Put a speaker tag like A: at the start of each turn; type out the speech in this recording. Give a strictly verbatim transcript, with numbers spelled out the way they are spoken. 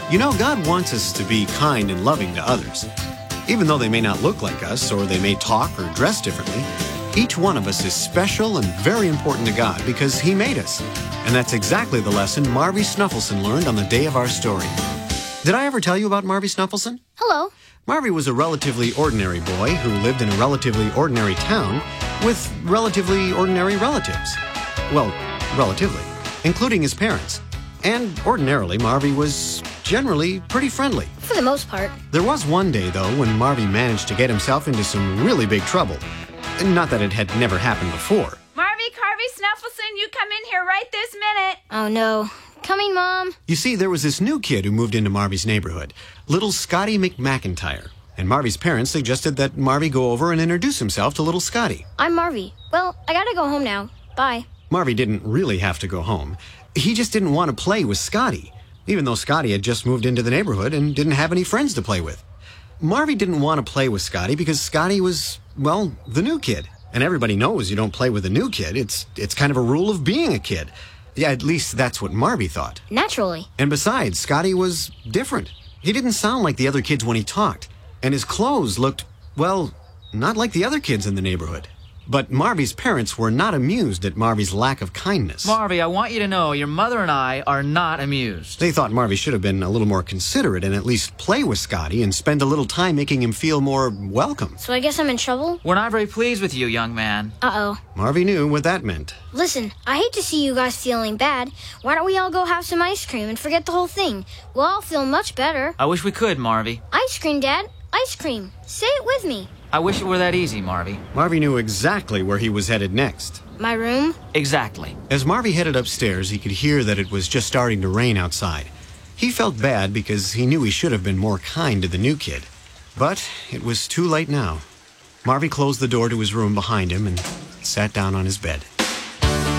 A: You know, God wants us to be kind and loving to others. Even though they may not look like us, or they may talk or dress differently, each one of us is special and very important to God because He made us. And that's exactly the lesson Marvy Snuffleson learned on the day of our story. Did I ever tell you about Marvy Snuffleson?
B: Hello.
A: Marvy was a relatively ordinary boy who lived in a relatively ordinary town with relatively ordinary relatives. Well, relatively, including his parents. And ordinarily, Marvy was generally pretty friendly.
B: For the most part.
A: There was one day, though, when Marvy managed to get himself into some really big trouble. Not that it had never happened before.
C: Marvy Carvey Snuffleson, you come in here right this minute.
B: Oh, no. Coming, Mom.
A: You see, there was this new kid who moved into Marvy's neighborhood, little Scotty McMcIntyre. And Marvy's parents suggested that Marvy go over and introduce himself to little Scotty.
B: I'm Marvy. Well, I gotta go home now. Bye.
A: Marvy didn't really have to go home. He just didn't want to play with Scotty, even though Scotty had just moved into the neighborhood and didn't have any friends to play with. Marvy didn't want to play with Scotty because Scotty was, well, the new kid. And everybody knows you don't play with a new kid. It's it's kind of a rule of being a kid. Yeah, at least that's what Marvy thought.
B: Naturally.
A: And besides, Scotty was different. He didn't sound like the other kids when he talked. And his clothes looked, well, not like the other kids in the neighborhood. But Marvy's parents were not amused at Marvy's lack of kindness.
D: Marvy, I want you to know your mother and I are not amused.
A: They thought Marvy should have been a little more considerate and at least play with Scotty and spend a little time making him feel more welcome.
B: So I guess I'm in trouble?
D: We're not very pleased with you, young man.
B: Uh-oh.
A: Marvy knew what that meant.
B: Listen, I hate to see you guys feeling bad. Why don't we all go have some ice cream and forget the whole thing? We'll all feel much better.
D: I wish we could, Marvy.
B: Ice cream, Dad. Ice cream. Say it with me.
D: I wish it were that easy, Marvy.
A: Marvy knew exactly where he was headed next.
B: My room?
D: Exactly.
A: As Marvy headed upstairs, he could hear that it was just starting to rain outside. He felt bad because he knew he should have been more kind to the new kid. But it was too late now. Marvy closed the door to his room behind him and sat down on his bed.